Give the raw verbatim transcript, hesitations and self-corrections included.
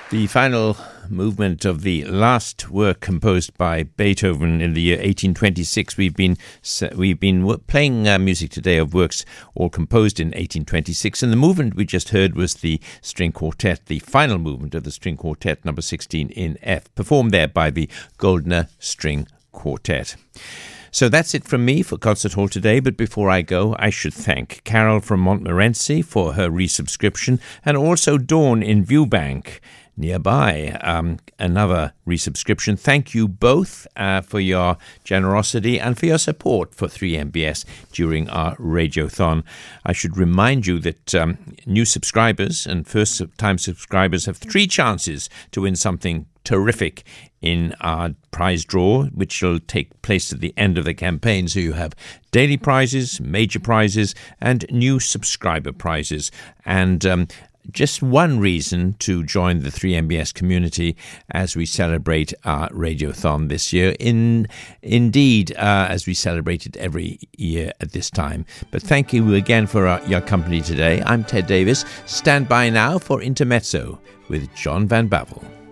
The final movement of the last work composed by Beethoven in the year eighteen twenty-six. We've been we've been playing uh, music today of works all composed in eighteen twenty-six, and the movement we just heard was the string quartet, the final movement of the string quartet number sixteen in F, performed there by the Goldner String Quartet. So that's it from me for Concert Hall today, but before I go, I should thank Carol from Montmorency for her resubscription, and also Dawn in Viewbank nearby, um, another resubscription. Thank you both uh, for your generosity and for your support for three M B S during our Radiothon. I should remind you that um, new subscribers and first-time subscribers have three chances to win something terrific in our prize draw, which will take place at the end of the campaign. So you have daily prizes, major prizes, and new subscriber prizes. And um, just one reason to join the three M B S community as we celebrate our Radiothon this year. In indeed, uh, as we celebrate it every year at this time. But thank you again for our, your company today. I'm Ted Davis. Stand by now for Intermezzo with John Van Bavel.